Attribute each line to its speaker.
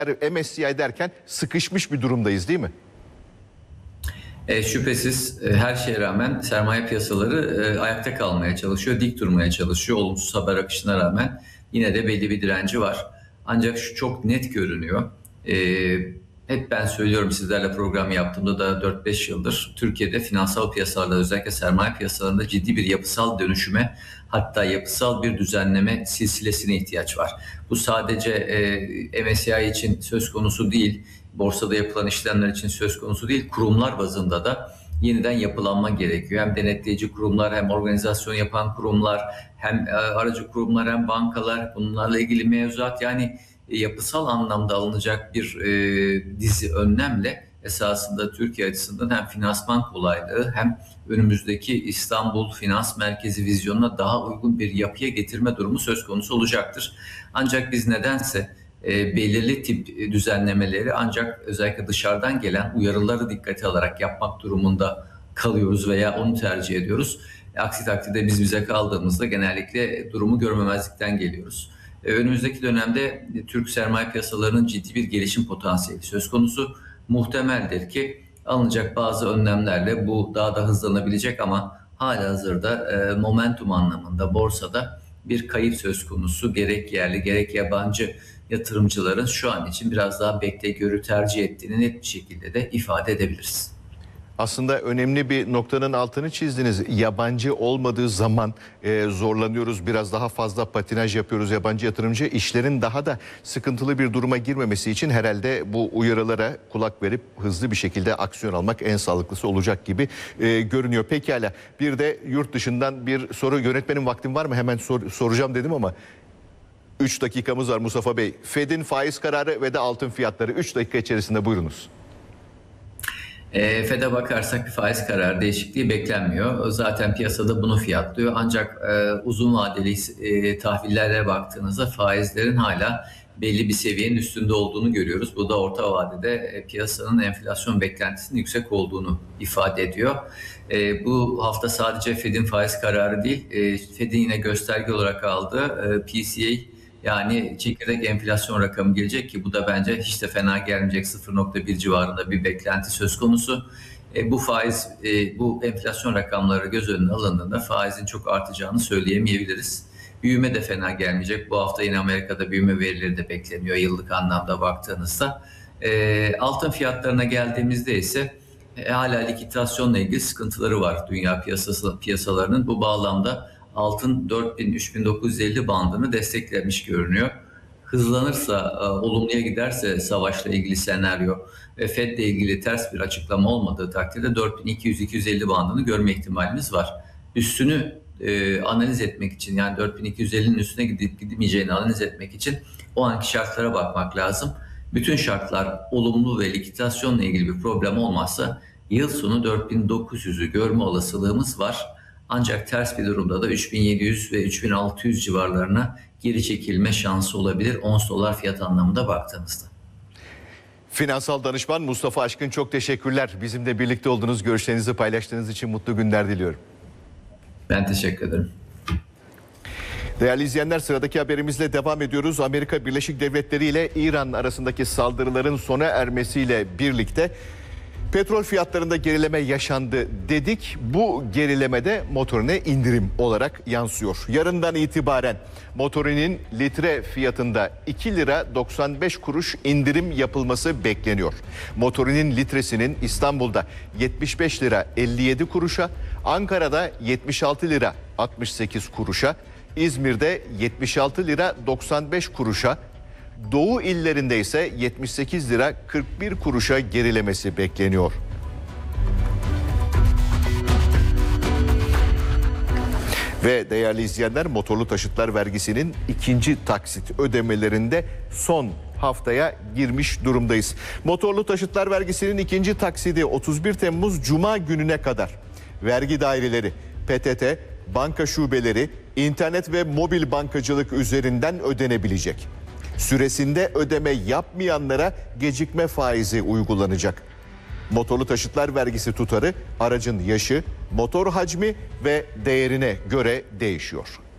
Speaker 1: MSCI derken sıkışmış bir durumdayız değil mi?
Speaker 2: Şüphesiz her şeye rağmen sermaye piyasaları ayakta kalmaya çalışıyor, dik durmaya çalışıyor. Olumsuz haber akışına rağmen yine de belli bir direnci var. Ancak şu çok net görünüyor. Hep ben söylüyorum, sizlerle program yaptığımda da 4-5 yıldır Türkiye'de finansal piyasalarda, özellikle sermaye piyasalarında ciddi bir yapısal dönüşüme, hatta yapısal bir düzenleme silsilesine ihtiyaç var. Bu sadece MSCI için söz konusu değil, borsada yapılan işlemler için söz konusu değil, kurumlar bazında da yeniden yapılanma gerekiyor. Hem denetleyici kurumlar, hem organizasyon yapan kurumlar, hem aracı kurumlar, hem bankalar, bunlarla ilgili mevzuat, yani yapısal anlamda alınacak bir dizi önlemle esasında Türkiye açısından hem finansman kolaylığı, hem önümüzdeki İstanbul Finans Merkezi vizyonuna daha uygun bir yapıya getirme durumu söz konusu olacaktır. Ancak biz nedense belirli tip düzenlemeleri ancak özellikle dışarıdan gelen uyarıları dikkate alarak yapmak durumunda kalıyoruz veya onu tercih ediyoruz. Aksi takdirde biz bize kaldığımızda genellikle durumu görmemezlikten geliyoruz. Önümüzdeki dönemde Türk sermaye piyasalarının ciddi bir gelişim potansiyeli söz konusu. Muhtemeldir ki alınacak bazı önlemlerle bu daha da hızlanabilecek, ama halihazırda momentum anlamında borsada bir kayıp söz konusu. Gerek yerli gerek yabancı yatırımcıların şu an için biraz daha bekle görü tercih ettiğini net bir şekilde de ifade edebiliriz.
Speaker 1: Aslında önemli bir noktanın altını çizdiniz. Yabancı olmadığı zaman zorlanıyoruz. Biraz daha fazla patinaj yapıyoruz yabancı yatırımcı. İşlerin daha da sıkıntılı bir duruma girmemesi için herhalde bu uyarılara kulak verip hızlı bir şekilde aksiyon almak en sağlıklısı olacak gibi görünüyor. Pekala, bir de yurt dışından bir soru. Yönetmenin vaktim var mı? Hemen soracağım dedim ama 3 dakikamız var Mustafa Bey. Fed'in faiz kararı ve de altın fiyatları 3 dakika içerisinde buyurunuz.
Speaker 2: Fed'e bakarsak bir faiz kararı değişikliği beklenmiyor. Zaten piyasada bunu fiyatlıyor. Ancak uzun vadeli tahvillere baktığınızda faizlerin hala belli bir seviyenin üstünde olduğunu görüyoruz. Bu da orta vadede piyasanın enflasyon beklentisinin yüksek olduğunu ifade ediyor. Bu hafta sadece Fed'in faiz kararı değil, Fed'in yine gösterge olarak aldığı PCE, yani çekirdek enflasyon rakamı gelecek ki bu da bence hiç de fena gelmeyecek, 0,1 civarında bir beklenti söz konusu. Bu enflasyon rakamları göz önüne alındığında faizin çok artacağını söyleyemeyebiliriz. Büyüme de fena gelmeyecek. Bu hafta yine Amerika'da büyüme verileri de bekleniyor yıllık anlamda baktığınızda. Altın fiyatlarına geldiğimizde ise hala likitasyonla ilgili sıkıntıları var dünya piyasalarının. Bu bağlamda altın 4000-3950 bandını desteklemiş görünüyor. Hızlanırsa, olumluya giderse savaşla ilgili senaryo ve Fed'le ilgili ters bir açıklama olmadığı takdirde 4200-250 bandını görme ihtimalimiz var. Üstünü analiz etmek için, yani 4250'nin üstüne gidip gidemeyeceğini analiz etmek için o anki şartlara bakmak lazım. Bütün şartlar olumlu ve likitasyonla ilgili bir problem olmazsa yıl sonu 4900'ü görme olasılığımız var. Ancak ters bir durumda da 3700 ve 3600 civarlarına geri çekilme şansı olabilir ons dolar fiyat anlamında baktığımızda.
Speaker 1: Finansal danışman Mustafa Aşkın, çok teşekkürler. Bizimle birlikte olduğunuz, görüşlerinizi paylaştığınız için mutlu günler diliyorum.
Speaker 2: Ben teşekkür ederim.
Speaker 1: Değerli izleyenler, sıradaki haberimizle devam ediyoruz. Amerika Birleşik Devletleri ile İran arasındaki saldırıların sona ermesiyle birlikte petrol fiyatlarında gerileme yaşandı dedik. Bu gerilemede motorine indirim olarak yansıyor. Yarından itibaren motorinin litre fiyatında 2 lira 95 kuruş indirim yapılması bekleniyor. Motorinin litresinin İstanbul'da 75 lira 57 kuruşa, Ankara'da 76 lira 68 kuruşa, İzmir'de 76 lira 95 kuruşa, Doğu illerinde ise 78 lira 41 kuruşa gerilemesi bekleniyor. Ve değerli izleyenler, motorlu taşıtlar vergisinin ikinci taksit ödemelerinde son haftaya girmiş durumdayız. Motorlu taşıtlar vergisinin ikinci taksidi 31 Temmuz Cuma gününe kadar vergi daireleri, PTT, banka şubeleri, internet ve mobil bankacılık üzerinden ödenebilecek. Süresinde ödeme yapmayanlara gecikme faizi uygulanacak. Motorlu taşıtlar vergisi tutarı aracın yaşı, motor hacmi ve değerine göre değişiyor.